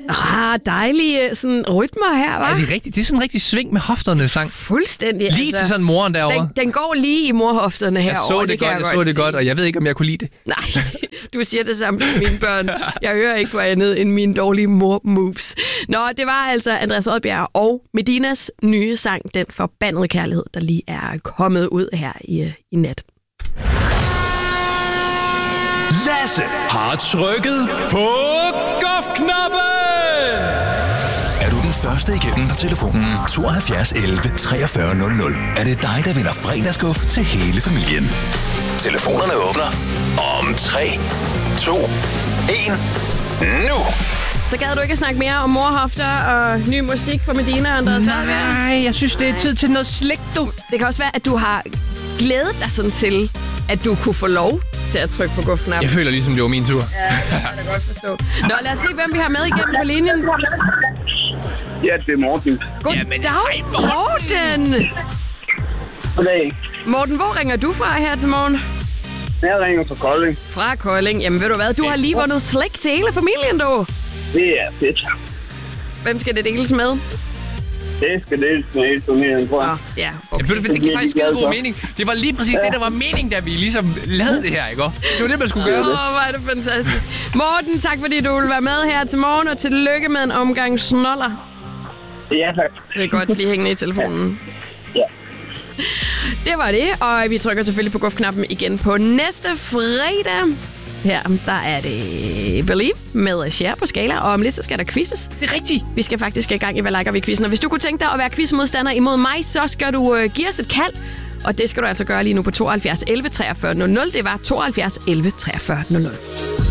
Dejlige sådan rytmer her, hva'? Er det rigtigt? Det er sådan en rigtig sving med hofterne sang. Fuldstændig. Lige til sådan moren derovre. Den går lige i morhofterne herovre. Jeg så det godt, og jeg ved ikke, om jeg kunne lide det. Nej, du siger det samme til mine børn. Jeg hører ikke, hvor jeg er nede end mine dårlige mor-moves. Nå, det var altså Andreas Odbjerg og Medinas nye sang, Den Forbandede Kærlighed, der lige er kommet ud her i nat. Lasse har trykket på golfknappen. Er du den første igennem på telefonen 72 11 43 00, er det dig, der vinder fredagsguf til hele familien. Telefonerne åbner om 3, 2, 1, nu! Så gad du ikke at snakke mere om morhofter og ny musik fra Medina, Andreas? Nej, jeg synes, det er tid til noget slik, du. Det kan også være, at du har glædet dig sådan til, at du kunne få lov til at trykke på gufknappen. Jeg føler ligesom, det var min tur. Ja, det kan jeg godt forstå. Nå, lad os se, hvem vi har med igennem på linjen. Ja, det er Morten. Goddag, Morten! Goddag. Morten, hvor ringer du fra her til morgen? Jeg ringer fra Kolding. Fra Kolding. Jamen ved du hvad, du har lige vundet slik til hele familien, du. Det er fedt. Hvem skal det deles med? Det skal deles med hele familien, tror jeg. Ja, okay. Det giver faktisk skide god mening. Det var lige præcis det, der var meningen, da vi ligesom lavede det her, ikke? Det var det, man skulle gøre. Hvor er det fantastisk. Morten, tak fordi du vil være med her til morgen, og tillykke med en omgang snoller. Ja, tak. Det er godt, blive hængende i telefonen. Ja. Det var det, og vi trykker selvfølgelig på gufknappen igen på næste fredag. Her, der er det Believe med Cher på Skala, og om lidt så skal der quizzes. Det er rigtigt. Vi skal faktisk i gang i Hvad Liker Vi Quizzen, og hvis du kunne tænke dig at være quizmodstander imod mig, så skal du give os et kald, og det skal du altså gøre lige nu på 72 11 43 00. Det var 72 11 43 00.